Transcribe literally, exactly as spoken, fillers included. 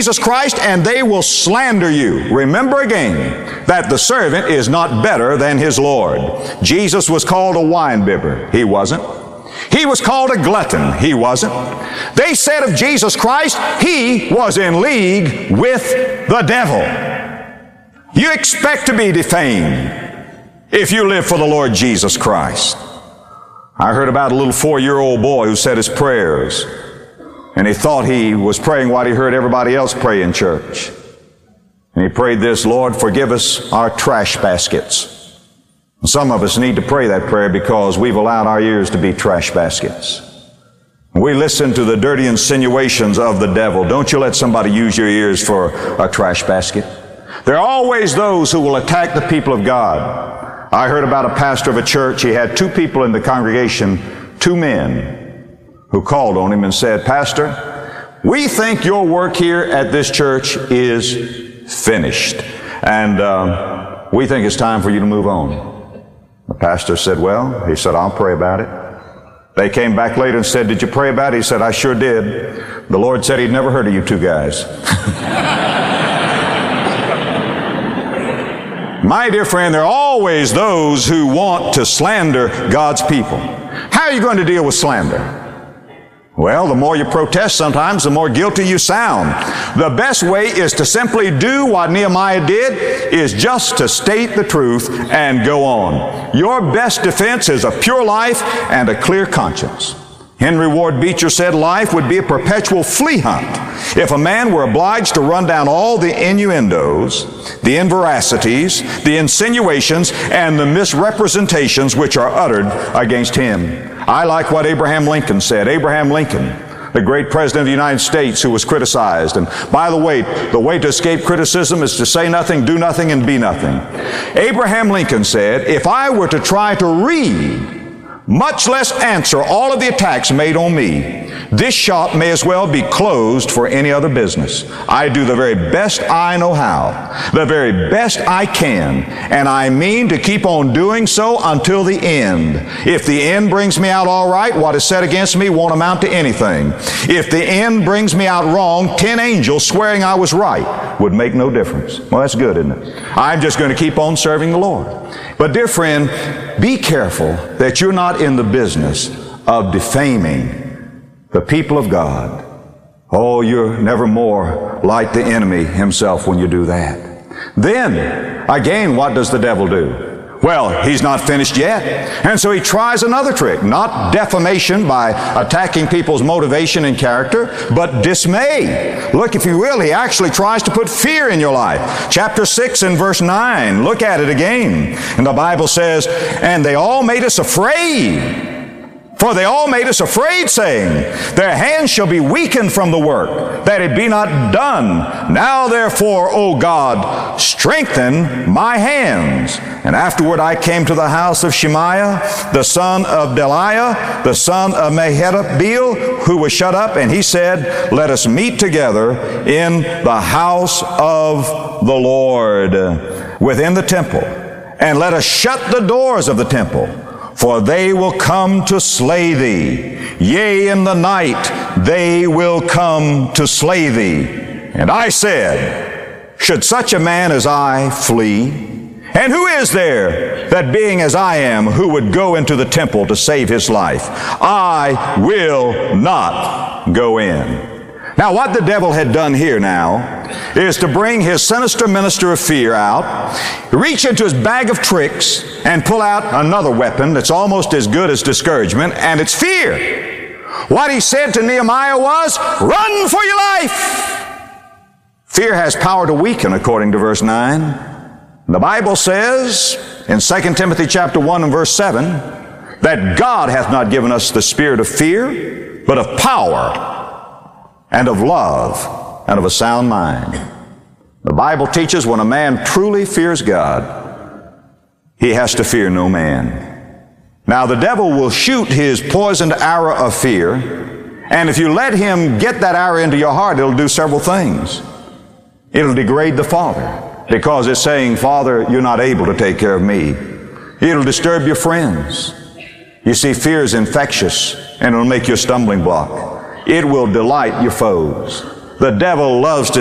Jesus Christ and they will slander you. Remember again that the servant is not better than his Lord. Jesus was called a winebibber. He wasn't. He was called a glutton. He wasn't. They said of Jesus Christ, he was in league with the devil. You expect to be defamed if you live for the Lord Jesus Christ. I heard about a little four-year-old boy who said his prayers, and he thought he was praying what he heard everybody else pray in church. And he prayed this: Lord, forgive us our trash baskets. Some of us need to pray that prayer because we've allowed our ears to be trash baskets. We listen to the dirty insinuations of the devil. Don't you let somebody use your ears for a trash basket. There are always those who will attack the people of God. I heard about a pastor of a church. He had two people in the congregation, two men, who called on him and said, Pastor, we think your work here at this church is finished, and um, we think it's time for you to move on. The pastor said, well, he said, I'll pray about it. They came back later and said, did you pray about it? He said, I sure did. The Lord said he'd never heard of you two guys. My dear friend, there are always those who want to slander God's people. How are you going to deal with slander? Well, the more you protest sometimes, the more guilty you sound. The best way is to simply do what Nehemiah did, is just to state the truth and go on. Your best defense is a pure life and a clear conscience. Henry Ward Beecher said life would be a perpetual flea hunt if a man were obliged to run down all the innuendos, the inveracities, the insinuations, and the misrepresentations which are uttered against him. I like what Abraham Lincoln said. Abraham Lincoln, the great president of the United States who was criticized. And by the way, the way to escape criticism is to say nothing, do nothing, and be nothing. Abraham Lincoln said, if I were to try to read, much less answer all of the attacks made on me, this shop may as well be closed for any other business. I do the very best I know how, the very best I can, and I mean to keep on doing so until the end. If the end brings me out all right, what is said against me won't amount to anything. If the end brings me out wrong, ten angels swearing I was right would make no difference. Well, that's good, isn't it? I'm just going to keep on serving the Lord. But dear friend, be careful that you're not in the business of defaming the people of God. Oh, you're never more like the enemy himself when you do that. Then, again, what does the devil do? Well, he's not finished yet. And so he tries another trick, not defamation by attacking people's motivation and character, but dismay. Look, if you will, he actually tries to put fear in your life. Chapter six and verse nine, look at it again. And the Bible says, and they all made us afraid. For they all made us afraid, saying, their hands shall be weakened from the work, that it be not done. Now therefore, O God, strengthen my hands. And afterward I came to the house of Shemaiah, the son of Delaiah, the son of Mehetabeel, who was shut up, and he said, let us meet together in the house of the Lord, within the temple, and let us shut the doors of the temple. For they will come to slay thee. Yea, in the night they will come to slay thee. And I said, should such a man as I flee? And who is there that being as I am, who would go into the temple to save his life? I will not go in. Now, what the devil had done here now is to bring his sinister minister of fear out, reach into his bag of tricks, and pull out another weapon that's almost as good as discouragement, and it's fear. What he said to Nehemiah was, run for your life. Fear has power to weaken, according to verse nine. The Bible says in Second Timothy chapter one and verse seven that God hath not given us the spirit of fear, but of power and of love, and of a sound mind. The Bible teaches when a man truly fears God, he has to fear no man. Now the devil will shoot his poisoned arrow of fear, and if you let him get that arrow into your heart, it'll do several things. It'll degrade the Father, because it's saying, Father, you're not able to take care of me. It'll disturb your friends. You see, fear is infectious, and it'll make you a stumbling block. It will delight your foes. The devil loves to